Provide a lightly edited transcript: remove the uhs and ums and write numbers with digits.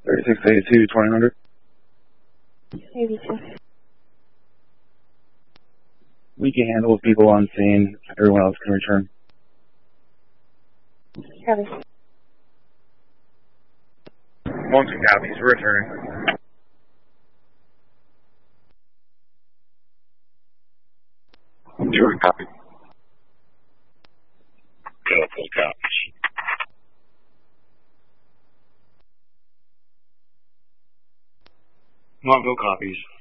3682, 2000. 82. We can handle with people on scene. Everyone else can return. Copy. Moncton copies. We're returning. Sure, copy. Couple copies. Montville copies.